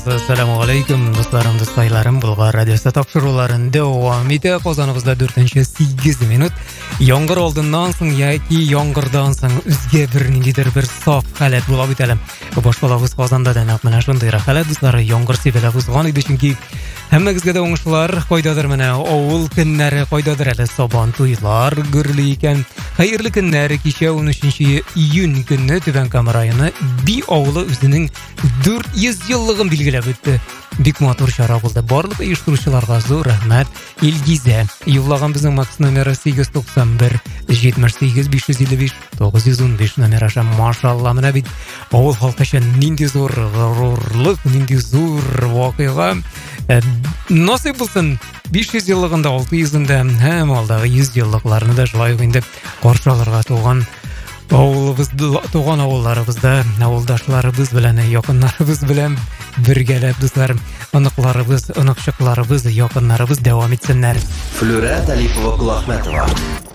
Assalamu alaykum dostlarım, dostaylarım. Bulgar radiosu topşurularında devam ete qozonimizda 4-8 minut. Yomg'ir oldindan so'ng yoki yomg'irdan so'ng o'zga bir nimadir bir sof holat bo'lib o'tadi. Boshqalarimiz qozonda demak mana shunday holat do'stlar, yomg'ir sebebi o'zg'on edi chunki hammagizga da o'ngishlar qo'ydadir mana ovul kunlari qo'ydadir hali sabon to'ylar gurli ekan. Xayrli kunlar kecha 13-iyun kuni Tubankom rayoni Bi ovuli o'zining 400 yilligini belgilab o'tdi. Bik motor shara bo'ldi. Barliq uyushtiruvchilarga zo'r rahmat. Ilgiza yo'llagan bizning maks nomeri 891 78 555 915 nomeri. Mashallah, mana bit ovul xalqicha nindi zo'r g'ururlik, nindi zo'r voqea. Nasib bo'lsin 500 yillig'ida 600'ында ham oldagi 100 yilliqlarni da shulay endi qorshalarga to'g'an ovullarımızda, avuldaşlarımız bilan, yaqinlarimiz bilan birgalab do'stlar, aniqlarimiz, aniqchiqlarimiz, yaqinlarimiz davom etsinlar. Flora Talipova Quloqmetova